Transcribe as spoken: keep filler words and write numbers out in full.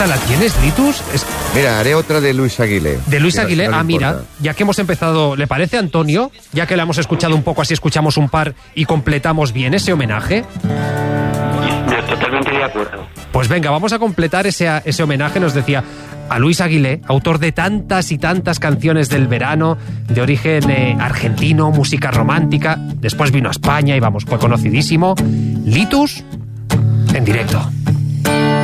¿Esta la tienes, Litus? Es... Mira, haré otra de Luis Aguilé. De Luis Mira, Aguilé, si no ah, le mira, importa. ya que hemos empezado, ¿le parece, Antonio? Ya que la hemos escuchado un poco, así escuchamos un par y completamos bien ese homenaje. Totalmente de acuerdo. Pues venga, vamos a completar ese, ese homenaje, nos decía, a Luis Aguilé, autor de tantas y tantas canciones del verano, de origen eh, argentino, música romántica. Después vino a España y vamos, fue conocidísimo. Litus, en directo.